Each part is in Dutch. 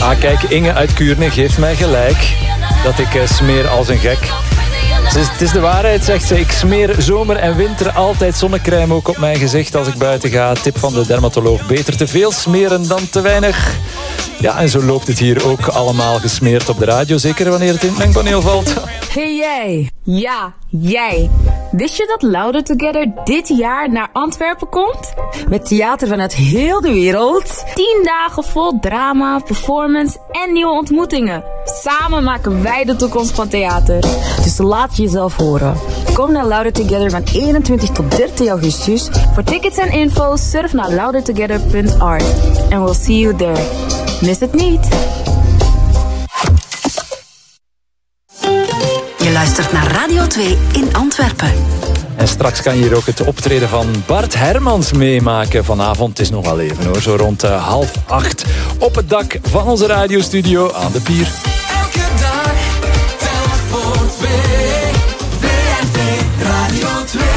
Ah, kijk, Inge uit Kuurne geeft mij gelijk dat ik smeer als een gek. Het is de waarheid, zegt ze. Ik smeer zomer en winter altijd zonnecrème ook op mijn gezicht als ik buiten ga. Tip van de dermatoloog. Beter te veel smeren dan te weinig. Ja, en zo loopt het hier ook allemaal gesmeerd op de radio. Zeker wanneer het in het mengpaneel valt. Hey jij. Ja, jij. Wist je dat Louder Together dit jaar naar Antwerpen komt? Met theater vanuit heel de wereld. 10 dagen vol drama, performance en nieuwe ontmoetingen. Samen maken wij de toekomst van theater. Dus laat jezelf horen. Kom naar Louder Together van 21 tot 30 augustus. Voor tickets en info surf naar loudertogether.art. And we'll see you there. Mis het niet. Je luistert naar Radio 2 in Antwerpen. En straks kan je hier ook het optreden van Bart Hermans meemaken. Vanavond, het is nog wel even hoor, zo rond 7:30 op het dak van onze radiostudio aan de pier. Elke dag, telt voor 2. VRT Radio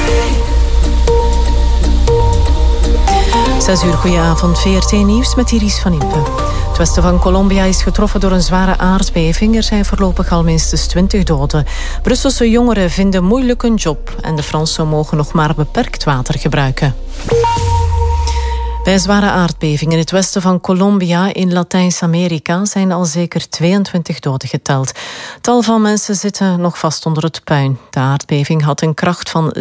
2. 6 uur, goedenavond. VRT Nieuws met Iris van Impen. Het westen van Colombia is getroffen door een zware aardbeving. Er zijn voorlopig al minstens 20 doden. Brusselse jongeren vinden moeilijk een job en de Fransen mogen nog maar beperkt water gebruiken. Bij een zware aardbeving in het westen van Colombia in Latijns-Amerika zijn al zeker 22 doden geteld. Tal van mensen zitten nog vast onder het puin. De aardbeving had een kracht van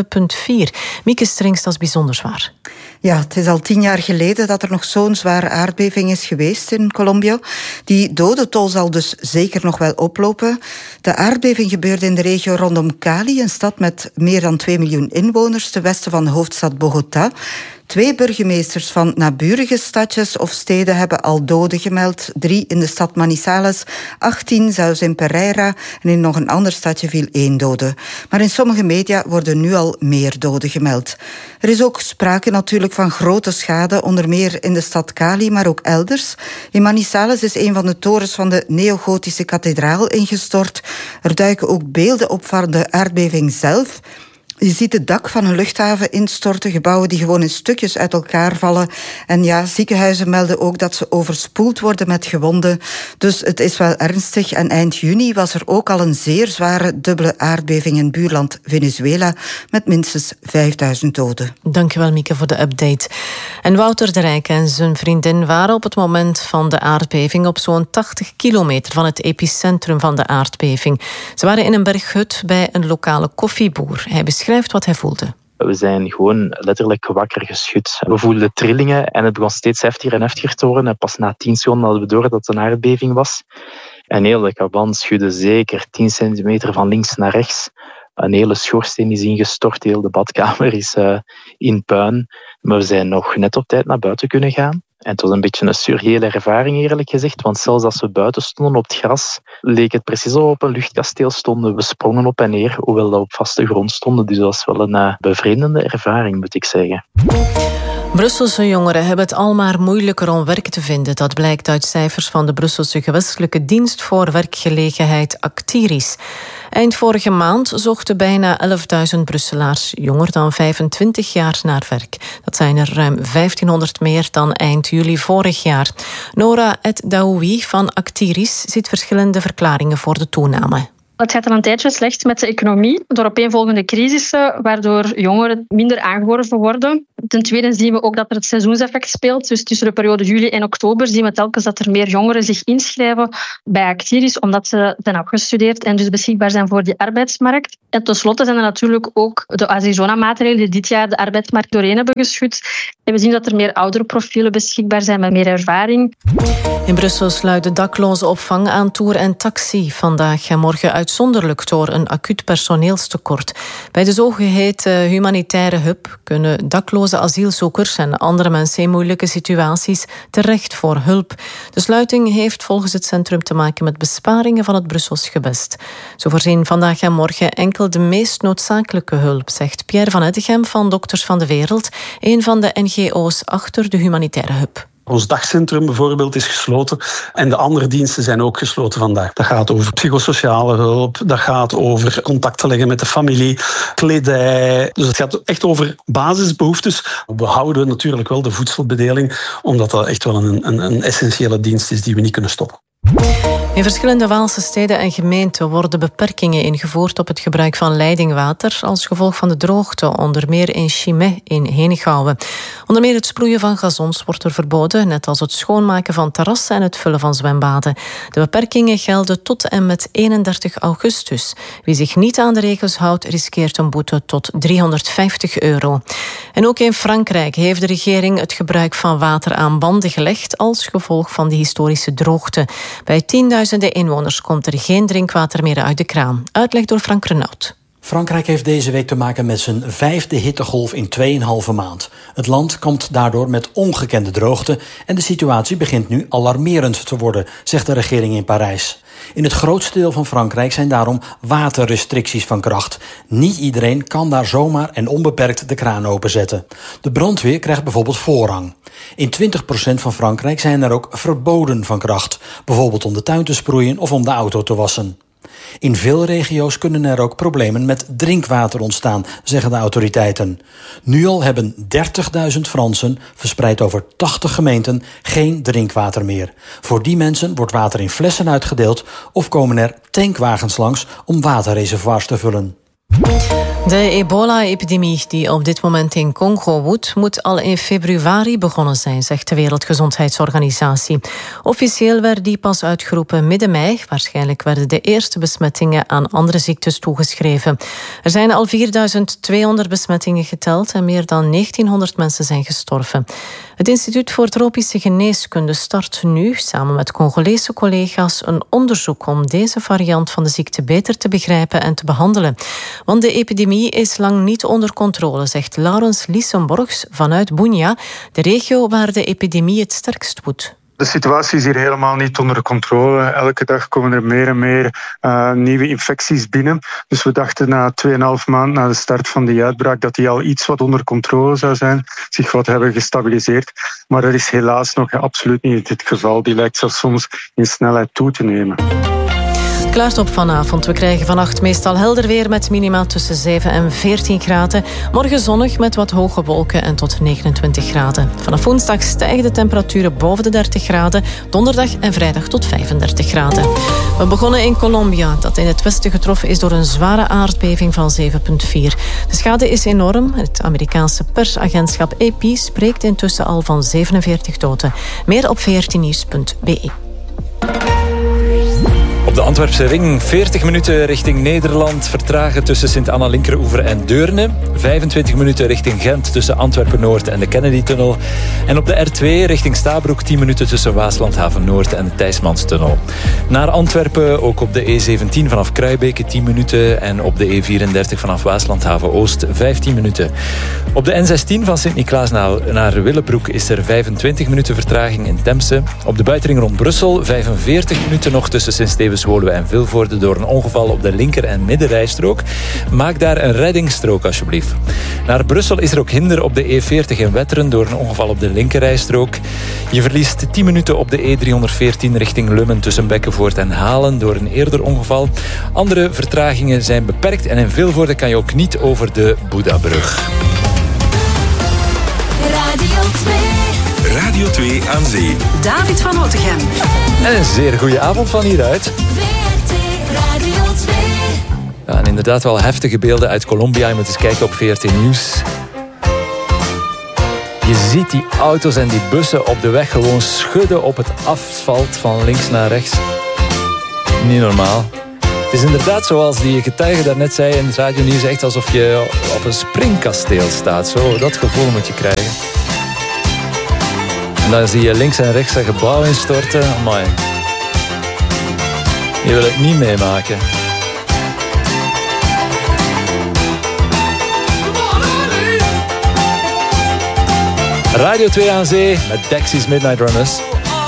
7,4. Mieke Strings, dat is bijzonder zwaar. Ja, het is al 10 jaar geleden dat er nog zo'n zware aardbeving is geweest in Colombia. Die dodentol zal dus zeker nog wel oplopen. De aardbeving gebeurde in de regio rondom Cali, een stad met meer dan 2 miljoen inwoners, ten westen van de hoofdstad Bogotá. 2 burgemeesters van naburige stadjes of steden hebben al doden gemeld. 3 in de stad Manizales, 18 zelfs in Pereira en in nog een ander stadje viel 1 dode. Maar in sommige media worden nu al meer doden gemeld. Er is ook sprake natuurlijk van grote schade, onder meer in de stad Cali, maar ook elders. In Manizales is een van de torens van de neogotische kathedraal ingestort. Er duiken ook beelden op van de aardbeving zelf. Je ziet het dak van een luchthaven instorten, gebouwen die gewoon in stukjes uit elkaar vallen. En ja, ziekenhuizen melden ook dat ze overspoeld worden met gewonden. Dus het is wel ernstig. En eind juni was er ook al een zeer zware dubbele aardbeving in buurland Venezuela met minstens 5000 doden. Dankjewel Mieke voor de update. En Wouter de Rijk en zijn vriendin waren op het moment van de aardbeving op zo'n 80 kilometer van het epicentrum van de aardbeving. Ze waren in een berghut bij een lokale koffieboer. Hij beschrijft wat hij voelde. We zijn gewoon letterlijk wakker geschud. We voelden trillingen en het begon steeds heftiger en heftiger te worden. En pas na 10 seconden hadden we door dat het een aardbeving was. En heel de kaban schudde zeker 10 centimeter van links naar rechts. Een hele schoorsteen is ingestort, heel de badkamer is in puin. Maar we zijn nog net op tijd naar buiten kunnen gaan. En het was een beetje een surreële ervaring, eerlijk gezegd. Want zelfs als we buiten stonden op het gras, leek het precies alsof we op een luchtkasteel stonden. We sprongen op en neer, hoewel we op vaste grond stonden. Dus dat was wel een bevreemdende ervaring, moet ik zeggen. Brusselse jongeren hebben het al maar moeilijker om werk te vinden. Dat blijkt uit cijfers van de Brusselse gewestelijke dienst voor werkgelegenheid Actiris. Eind vorige maand zochten bijna 11.000 Brusselaars jonger dan 25 jaar naar werk. Dat zijn er ruim 1500 meer dan eind juli vorig jaar. Nora Het Daoui van Actiris ziet verschillende verklaringen voor de toename. Het gaat al een tijdje slecht met de economie, door opeenvolgende crisissen, waardoor jongeren minder aangeworven worden. Ten tweede zien we ook dat er het seizoenseffect speelt. Dus tussen de periode juli en oktober zien we telkens dat er meer jongeren zich inschrijven bij Actiris, omdat ze zijn afgestudeerd en dus beschikbaar zijn voor die arbeidsmarkt. En tenslotte zijn er natuurlijk ook de Arizona-maatregelen die dit jaar de arbeidsmarkt doorheen hebben geschud. En we zien dat er meer oudere profielen beschikbaar zijn met meer ervaring. In Brussel sluit de daklozenopvang aan Tour en Taxi vandaag en morgen uitzonderlijk door een acuut personeelstekort. Bij de zogeheten humanitaire hub kunnen dakloze asielzoekers en andere mensen in moeilijke situaties terecht voor hulp. De sluiting heeft volgens het centrum te maken met besparingen van het Brussels gewest. Ze voorzien vandaag en morgen enkel de meest noodzakelijke hulp, zegt Pierre van Eddegem van Dokters van de Wereld, een van de NGO's achter de humanitaire hub. Ons dagcentrum bijvoorbeeld is gesloten en de andere diensten zijn ook gesloten vandaag. Dat gaat over psychosociale hulp, dat gaat over contact leggen met de familie, kledij. Dus het gaat echt over basisbehoeftes. We houden natuurlijk wel de voedselbedeling, omdat dat echt wel een essentiële dienst is die we niet kunnen stoppen. In verschillende Waalse steden en gemeenten worden beperkingen ingevoerd op het gebruik van leidingwater als gevolg van de droogte, onder meer in Chimay in Henegouwen. Onder meer het sproeien van gazons wordt er verboden, net als het schoonmaken van terrassen en het vullen van zwembaden. De beperkingen gelden tot en met 31 augustus. Wie zich niet aan de regels houdt, riskeert een boete tot €350. En ook in Frankrijk heeft de regering het gebruik van water aan banden gelegd als gevolg van de historische droogte. Bij tienduizenden inwoners komt er geen drinkwater meer uit de kraan. Uitleg door Frank Renaud. Frankrijk heeft deze week te maken met zijn 5e hittegolf in 2,5 maand. Het land kampt daardoor met ongekende droogte en de situatie begint nu alarmerend te worden, zegt de regering in Parijs. In het grootste deel van Frankrijk zijn daarom waterrestricties van kracht. Niet iedereen kan daar zomaar en onbeperkt de kraan openzetten. De brandweer krijgt bijvoorbeeld voorrang. In 20% van Frankrijk zijn er ook verboden van kracht, bijvoorbeeld om de tuin te sproeien of om de auto te wassen. In veel regio's kunnen er ook problemen met drinkwater ontstaan, zeggen de autoriteiten. Nu al hebben 30.000 Fransen, verspreid over 80 gemeenten, geen drinkwater meer. Voor die mensen wordt water in flessen uitgedeeld of komen er tankwagens langs om waterreservoirs te vullen. De ebola-epidemie die op dit moment in Congo woedt, moet al in februari begonnen zijn, zegt de Wereldgezondheidsorganisatie. Officieel werd die pas uitgeroepen midden mei. Waarschijnlijk werden de eerste besmettingen aan andere ziektes toegeschreven. Er zijn al 4.200 besmettingen geteld en meer dan 1.900 mensen zijn gestorven. Het Instituut voor Tropische Geneeskunde start nu, samen met Congolese collega's, een onderzoek om deze variant van de ziekte beter te begrijpen en te behandelen. Want de epidemie is lang niet onder controle, zegt Laurens Lissenborgs vanuit Bunia, de regio waar de epidemie het sterkst woedt. De situatie is hier helemaal niet onder controle. Elke dag komen er meer en meer nieuwe infecties binnen. Dus we dachten na 2,5 maand na de start van die uitbraak dat die al iets wat onder controle zou zijn, zich wat hebben gestabiliseerd. Maar dat is helaas nog absoluut niet het geval. Die lijkt zelfs soms in snelheid toe te nemen. Het klaart op vanavond. We krijgen vannacht meestal helder weer met minima tussen 7 en 14 graden. Morgen zonnig met wat hoge wolken en tot 29 graden. Vanaf woensdag stijgen de temperaturen boven de 30 graden. Donderdag en vrijdag tot 35 graden. We begonnen in Colombia, dat in het westen getroffen is door een zware aardbeving van 7,4. De schade is enorm. Het Amerikaanse persagentschap AP spreekt intussen al van 47 doden. Meer op 14nieuws.be. Op de Antwerpse ring 40 minuten richting Nederland. Vertragen tussen Sint-Anna-Linkeroever en Deurne. 25 minuten richting Gent tussen Antwerpen-Noord en de Kennedy-tunnel. En op de R2 richting Stabroek 10 minuten tussen Waaslandhaven-Noord en de Thijsmanstunnel. Naar Antwerpen ook op de E17 vanaf Kruibeke 10 minuten. En op de E34 vanaf Waaslandhaven-Oost 15 minuten. Op de N16 van Sint-Niklaas naar Willebroek is er 25 minuten vertraging in Temse. Op de buitenring rond Brussel 45 minuten nog tussen Sint-Stevens-Woluwe en Vilvoorde door een ongeval op de linker- en middenrijstrook. Maak daar een reddingsstrook alsjeblieft. Naar Brussel is er ook hinder op de E40 in Wetteren door een ongeval op de linkerrijstrook. Je verliest 10 minuten op de E314 richting Lummen tussen Bekkenvoort en Halen door een eerder ongeval. Andere vertragingen zijn beperkt en in Vilvoorde kan je ook niet over de Boedabrug. Radio 2 aan zee. David van Otegem. En een zeer goede avond van hieruit. Ja, en inderdaad wel heftige beelden uit Colombia. Je moet eens kijken op VRT Nieuws. Je ziet die auto's en die bussen op de weg gewoon schudden op het asfalt van links naar rechts. Niet normaal. Het is inderdaad zoals die getuige daarnet zei in het radionieuws, echt alsof je op een springkasteel staat. Zo, dat gevoel moet je krijgen. En dan zie je links en rechts een gebouw instorten. Amai. Je wil het niet meemaken. Radio 2 aan zee met Dexys Midnight Runners.